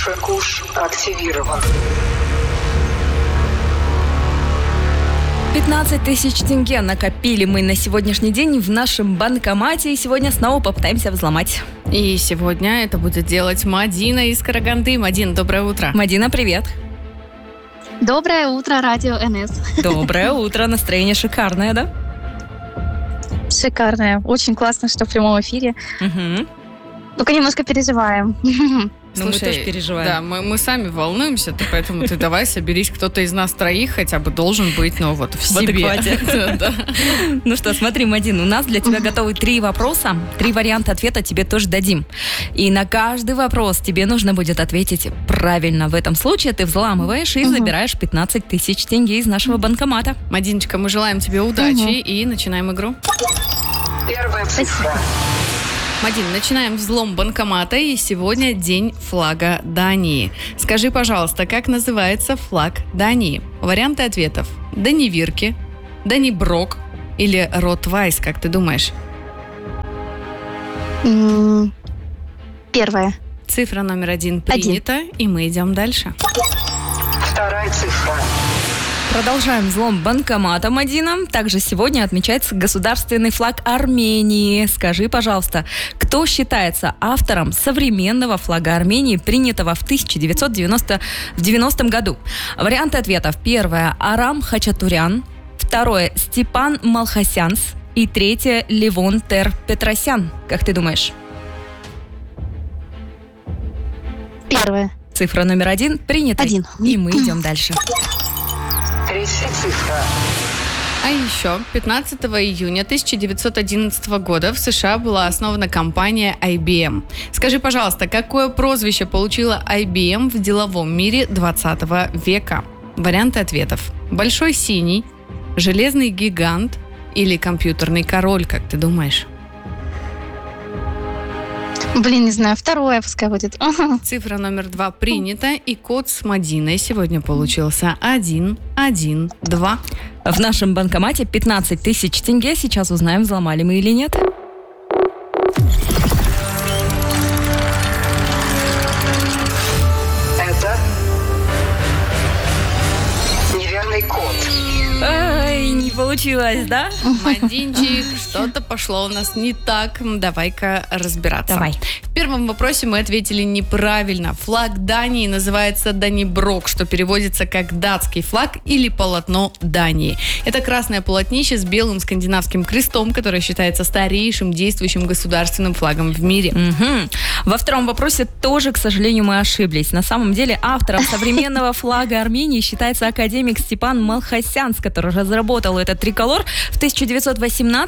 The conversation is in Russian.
Шикуш активирован. 15 тысяч тенге накопили мы на сегодняшний день в нашем банкомате. И сегодня снова попытаемся взломать. И сегодня это будет делать Мадина из Караганды. Мадина, доброе утро. Мадина, привет. Доброе утро, радио НС. Доброе утро. Настроение шикарное, да? Шикарное. Очень классно, что в прямом эфире. Угу. Только немножко переживаем. Мы тоже переживаем. Да, мы сами волнуемся, поэтому ты давай соберись, кто-то из нас троих хотя бы должен быть, в себе. Да. Ну что, смотри, Мадин, у нас для тебя готовы 3 вопроса, 3 варианта ответа тебе тоже дадим. И на каждый вопрос тебе нужно будет ответить правильно. В этом случае ты взламываешь и забираешь 15 тысяч тенге из нашего банкомата. Мадиночка, мы желаем тебе удачи и начинаем игру. Первая цифра. Мадин, начинаем взлом банкомата, и сегодня день флага Дании. Скажи, пожалуйста, как называется флаг Дании? Варианты ответов: Данивирки, Даниброк или Ротвайс, как ты думаешь? Первое. Цифра номер 1 принята, и мы идем дальше. Вторая цифра. Продолжаем взлом банкомата, Мадина. Также сегодня отмечается государственный флаг Армении. Скажи, пожалуйста, кто считается автором современного флага Армении, принятого в 1990 году? Варианты ответов. Первое – Арам Хачатурян. Второе – Степан Малхасянс. И третье – Левон Тер Петросян. Как ты думаешь? Первое. Цифра номер 1 принята. 1. И мы идем дальше. Третья цифра. А еще 15 июня 1911 года в США была основана компания IBM. Скажи, пожалуйста, какое прозвище получила IBM в деловом мире 20 века? Варианты ответов: Большой синий, Железный гигант или Компьютерный король, как ты думаешь? Не знаю, второе пускай будет. Цифра номер 2 принята, и код с Мадиной сегодня получился 112. В нашем банкомате 15 тысяч тенге. Сейчас узнаем, взломали мы или нет. Это неверный код. Ай, не получилось, да? Мадинчик, что-то пошло у нас не так. Давай-ка разбираться. Давай. В первом вопросе мы ответили неправильно. Флаг Дании называется Даниброк, что переводится как датский флаг или полотно Дании. Это красное полотнище с белым скандинавским крестом, которое считается старейшим действующим государственным флагом в мире. Угу. Во втором вопросе тоже, к сожалению, мы ошиблись. На самом деле автором современного флага Армении считается академик Степан Малхасянс, который разработал этот триколор в 1918